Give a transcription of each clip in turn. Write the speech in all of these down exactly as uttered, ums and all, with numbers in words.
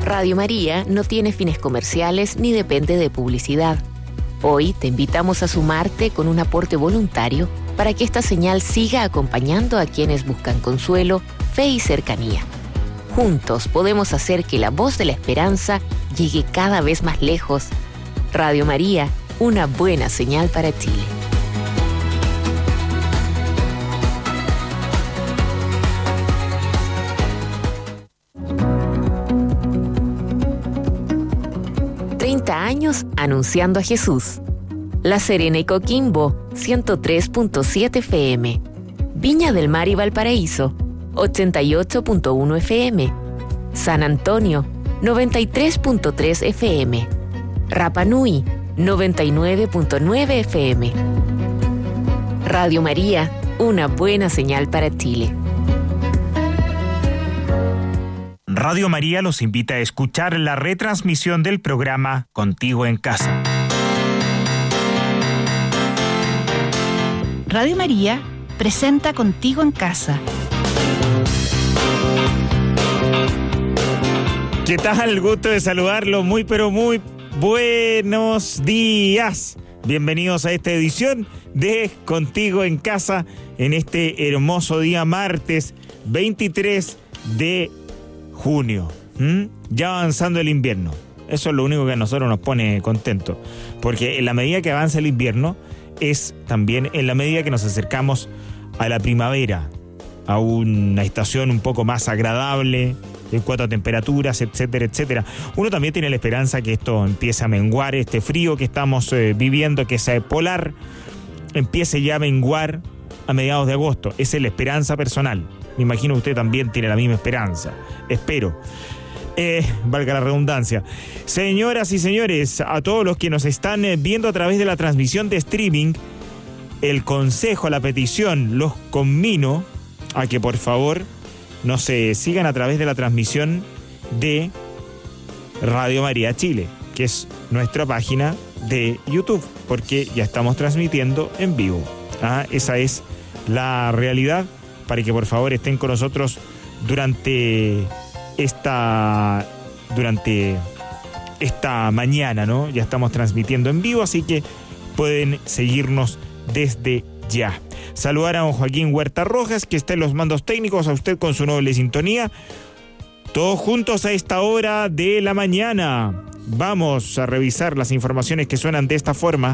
Radio María no tiene fines comerciales ni depende de publicidad. Hoy te invitamos a sumarte con un aporte voluntario para que esta señal siga acompañando a quienes buscan consuelo, fe y cercanía. Juntos podemos hacer que la voz de la esperanza llegue cada vez más lejos. Radio María, una buena señal para Chile. treinta años anunciando a Jesús. La Serena y Coquimbo, ciento tres punto siete F M. Viña del Mar y Valparaíso, ochenta y ocho punto uno F M. San Antonio, noventa y tres punto tres F M. Rapa Nui, noventa y nueve punto nueve F M. Radio María, una buena señal para Chile. Radio María los invita a escuchar la retransmisión del programa Contigo en Casa. Radio María presenta Contigo en Casa. ¿Qué tal? El gusto de saludarlo. Muy pero muy buenos días. Bienvenidos a esta edición de Contigo en Casa en este hermoso día martes veintitrés de junio. ¿Mm? Ya avanzando el invierno. Eso es lo único que a nosotros nos pone contentos. Porque en la medida que avanza el invierno es también en la medida que nos acercamos a la primavera, a una estación un poco más agradable en cuanto a temperaturas, etcétera, etcétera. Uno también tiene la esperanza que esto empiece a menguar, este frío que estamos eh, viviendo, que es polar, empiece ya a menguar a mediados de agosto. Esa es la esperanza personal. Me imagino que usted también tiene la misma esperanza. Espero. Eh, valga la redundancia. Señoras y señores, a todos los que nos están viendo a través de la transmisión de streaming, el consejo, la petición, los conmino a que por favor nos se sigan a través de la transmisión de Radio María Chile, que es nuestra página de YouTube, porque ya estamos transmitiendo en vivo. Ah, esa es la realidad, para que por favor estén con nosotros durante esta durante esta mañana, ¿no? Ya estamos transmitiendo en vivo, así que pueden seguirnos desde ya. Saludar a don Joaquín Huerta Rojas, que está en los mandos técnicos, a usted con su noble sintonía. Todos juntos a esta hora de la mañana. Vamos a revisar las informaciones que suenan de esta forma.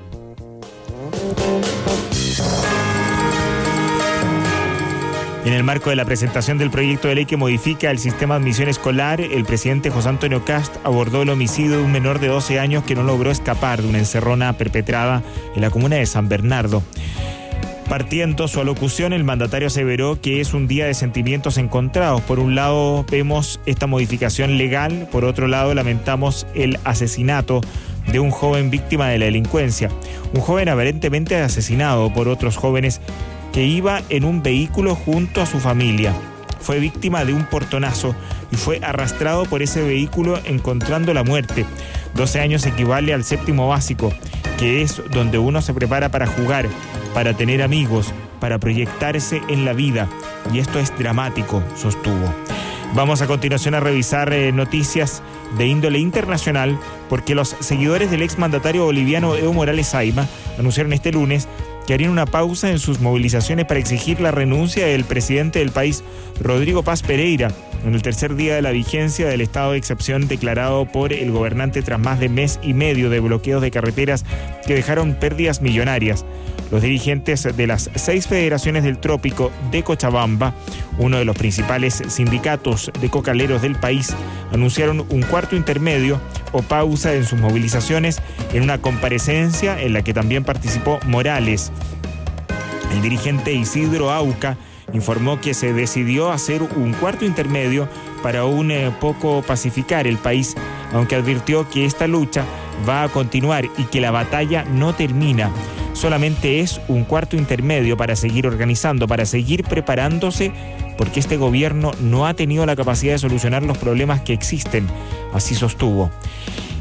En el marco de la presentación del proyecto de ley que modifica el sistema de admisión escolar, el presidente José Antonio Kast abordó el homicidio de un menor de doce años que no logró escapar de una encerrona perpetrada en la comuna de San Bernardo. Partiendo su alocución, el mandatario aseveró que es un día de sentimientos encontrados. Por un lado, vemos esta modificación legal, por otro lado, lamentamos el asesinato de un joven víctima de la delincuencia. Un joven aparentemente asesinado por otros jóvenes que iba en un vehículo junto a su familia. Fue víctima de un portonazo y fue arrastrado por ese vehículo encontrando la muerte. doce años equivale al séptimo básico, que es donde uno se prepara para jugar, para tener amigos, para proyectarse en la vida. Y esto es dramático, sostuvo. Vamos a continuación a revisar eh, noticias de índole internacional, porque los seguidores del exmandatario boliviano Evo Morales Saima anunciaron este lunes que harían una pausa en sus movilizaciones para exigir la renuncia del presidente del país, Rodrigo Paz Pereira, en el tercer día de la vigencia del estado de excepción declarado por el gobernante tras más de mes y medio de bloqueos de carreteras que dejaron pérdidas millonarias. Los dirigentes de las seis federaciones del trópico de Cochabamba, uno de los principales sindicatos de cocaleros del país, anunciaron un cuarto intermedio o pausa en sus movilizaciones en una comparecencia en la que también participó Morales. El dirigente Isidro Auca informó que se decidió hacer un cuarto intermedio para un eh, poco pacificar el país, aunque advirtió que esta lucha va a continuar y que la batalla no termina. Solamente es un cuarto intermedio para seguir organizando, para seguir preparándose, porque este gobierno no ha tenido la capacidad de solucionar los problemas que existen, así sostuvo.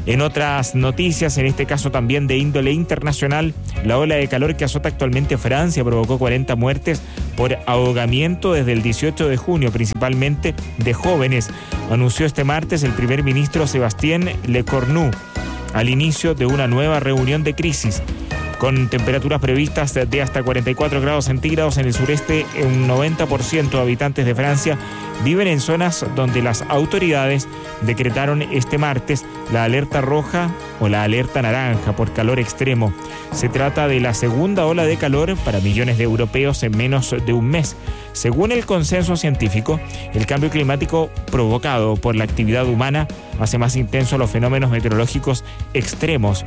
En otras noticias, en este caso también de índole internacional, la ola de calor que azota actualmente Francia provocó cuarenta muertes por ahogamiento desde el dieciocho de junio, principalmente de jóvenes, anunció este martes el primer ministro Sébastien Lecornu al inicio de una nueva reunión de crisis. Con temperaturas previstas de hasta cuarenta y cuatro grados centígrados en el sureste, un noventa por ciento de habitantes de Francia viven en zonas donde las autoridades decretaron este martes la alerta roja o la alerta naranja por calor extremo. Se trata de la segunda ola de calor para millones de europeos en menos de un mes. Según el consenso científico, el cambio climático provocado por la actividad humana hace más intensos los fenómenos meteorológicos extremos.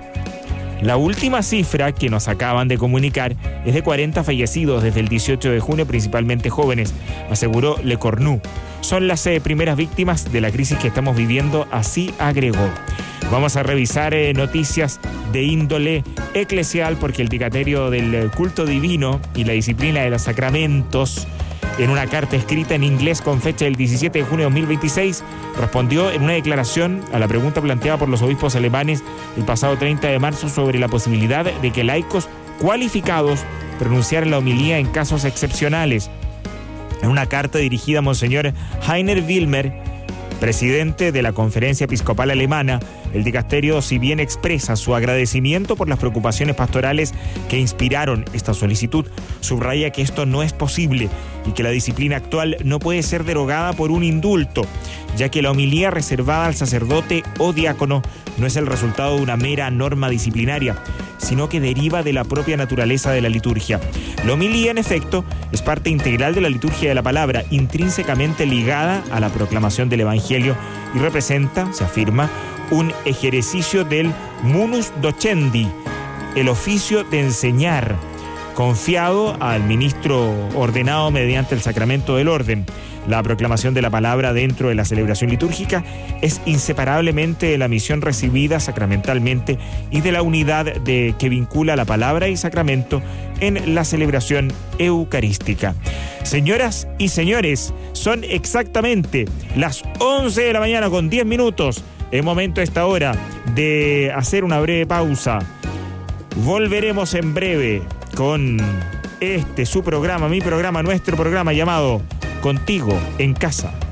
La última cifra que nos acaban de comunicar es de cuarenta fallecidos desde el dieciocho de junio, principalmente jóvenes, aseguró Lecornu. Son las eh, primeras víctimas de la crisis que estamos viviendo, así agregó. Vamos a revisar eh, noticias de índole eclesial porque el Dicasterio del Culto Divino y la Disciplina de los Sacramentos, en una carta escrita en inglés con fecha del diecisiete de junio de dos mil veintiséis, respondió en una declaración a la pregunta planteada por los obispos alemanes el pasado treinta de marzo sobre la posibilidad de que laicos cualificados pronunciaran la homilía en casos excepcionales. En una carta dirigida a Monseñor Heiner Wilmer, presidente de la Conferencia Episcopal Alemana, el dicasterio, si bien expresa su agradecimiento por las preocupaciones pastorales que inspiraron esta solicitud, subraya que esto no es posible y que la disciplina actual no puede ser derogada por un indulto, ya que la homilía reservada al sacerdote o diácono no es el resultado de una mera norma disciplinaria, sino que deriva de la propia naturaleza de la liturgia. La homilía, en efecto, es parte integral de la liturgia de la palabra, intrínsecamente ligada a la proclamación del Evangelio y representa, se afirma, un ejercicio del munus docendi, el oficio de enseñar, confiado al ministro ordenado mediante el sacramento del orden. La proclamación de la palabra dentro de la celebración litúrgica es inseparablemente de la misión recibida sacramentalmente y de la unidad de, que vincula la palabra y sacramento en la celebración eucarística. Señoras y señores, son exactamente las once de la mañana con diez minutos. Es momento a esta hora de hacer una breve pausa. Volveremos en breve con este, su programa, mi programa, nuestro programa llamado Contigo en Casa.